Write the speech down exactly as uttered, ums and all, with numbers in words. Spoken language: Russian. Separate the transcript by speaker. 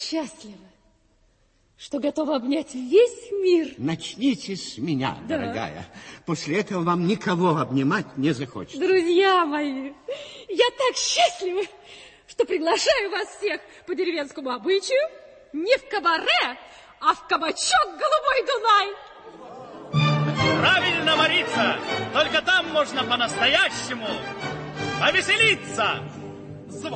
Speaker 1: счастлива, что готова обнять весь мир.
Speaker 2: Начните с меня,
Speaker 1: да.
Speaker 2: дорогая. После этого вам никого обнимать не захочется.
Speaker 1: Друзья мои, я так счастлива, что приглашаю вас всех по деревенскому обычаю не в кабаре, а в кабачок «Голубой Дунай».
Speaker 3: Правильно, Марица, только там можно по-настоящему повеселиться.